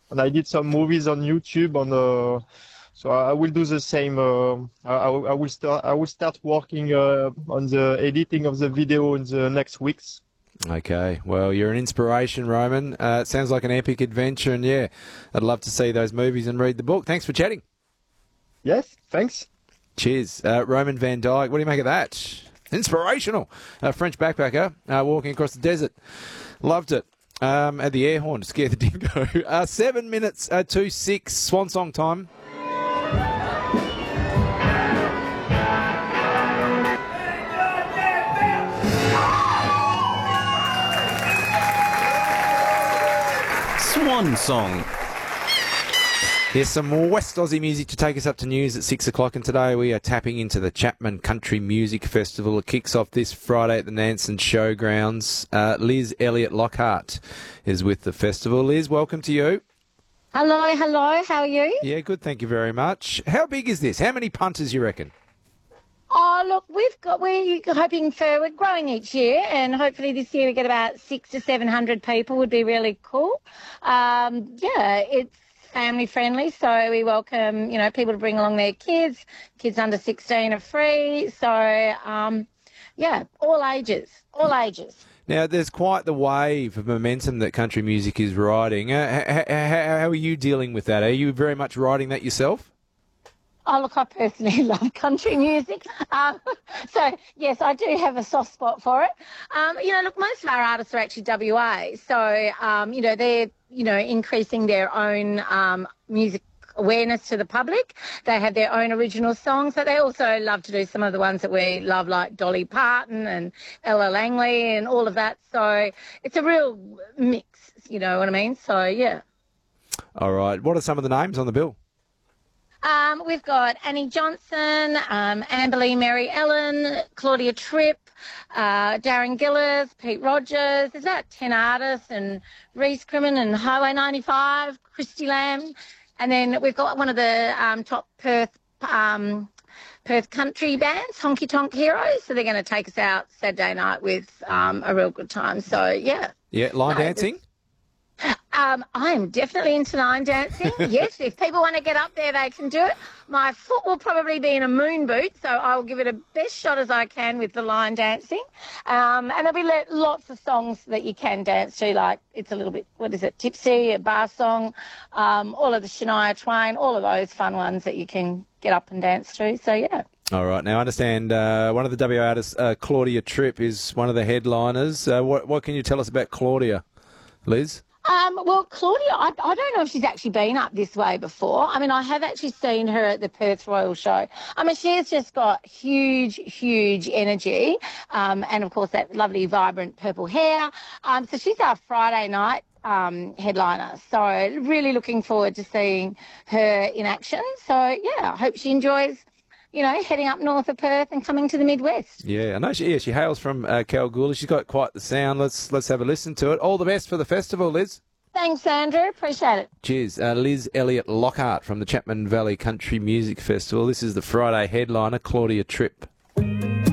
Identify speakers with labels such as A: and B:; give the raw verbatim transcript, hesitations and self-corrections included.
A: and I did some movies on YouTube on uh, so I I will do the same. Uh, I, I will I will start I will start working uh, on the editing of the video in the next weeks.
B: Okay, well, you're an inspiration, Roman. Uh, it sounds like an epic adventure, and yeah, I'd love to see those movies and read the book. Thanks for chatting.
A: Yes, thanks.
B: Cheers. Uh, Roman Van Dyke, what do you make of that? Inspirational. A French backpacker uh, walking across the desert. Loved it. Um, at the air horn to scare the dingo. Uh, seven minutes uh, to six, swan song time.
C: Swan song.
B: Here's some more West Aussie music to take us up to news at six o'clock, and today we are tapping into the Chapman Country Music Festival. It kicks off this Friday at the Nansen Showgrounds. Uh, Liz Elliott Lockhart is with the festival. Liz, welcome to you.
D: Hello, hello. How are you?
B: Yeah, good, thank you very much. How big is this? How many punters you reckon?
D: Oh, look, we've got we're hoping for we're growing each year, and hopefully this year we get about six to seven hundred people. Would be really cool. Um, yeah, it's family friendly, so we welcome you know people to bring along their kids. Kids under sixteen are free. So um, yeah, all ages, all ages.
B: Now, there's quite the wave of momentum that country music is riding. Uh, how, how, how are you dealing with that? Are you very much riding that yourself?
D: Oh, look, I personally love country music. Um, so, yes, I do have a soft spot for it. Um, you know, look, most of our artists are actually W A. So, um, you know, they're, you know, increasing their own um, music awareness to the public. They have their own original songs, but they also love to do some of the ones that we love, like Dolly Parton and Ella Langley and all of that. So it's a real mix, you know what I mean? So, yeah.
B: All right. What are some of the names on the bill?
D: Um, we've got Annie Johnson, um, Amberly Mary Ellen, Claudia Tripp, uh, Darren Gillis, Pete Rogers. There's about ten artists, and Reese Crimmin and Highway ninety-five, Christy Lamb. And then we've got one of the um, top Perth um, Perth country bands, Honky Tonk Heroes. So they're going to take us out Saturday night with um, a real good time. So, yeah.
B: Yeah, line
D: No,
B: dancing?
D: Um, I am definitely into line dancing. Yes, if people want to get up there, they can do it. My foot will probably be in a moon boot, so I'll give it a best shot as I can with the line dancing. Um, and there'll be le- lots of songs that you can dance to, like it's a little bit, what is it, Tipsy, a bar song, um, all of the Shania Twain, all of those fun ones that you can get up and dance to. So, yeah.
B: All right. Now, I understand uh, one of the W A artists, uh, Claudia Tripp, is one of the headliners. Uh, what, what can you tell us about Claudia, Liz?
D: Um, well, Claudia, I, I don't know if she's actually been up this way before. I mean, I have actually seen her at the Perth Royal Show. I mean, she has just got huge, huge energy, um, and, of course, that lovely, vibrant purple hair. Um, so she's our Friday night um, headliner. So really looking forward to seeing her in action. So, yeah, I hope she enjoys you know, heading up north of Perth and coming to the Midwest.
B: Yeah, I know she, yeah, she hails from uh, Kalgoorlie. She's got quite the sound. Let's let's have a listen to it. All the best for the festival, Liz.
D: Thanks, Andrew. Appreciate it.
B: Cheers. Uh, Liz Elliott Lockhart from the Chapman Valley Country Music Festival. This is the Friday headliner, Claudia Tripp.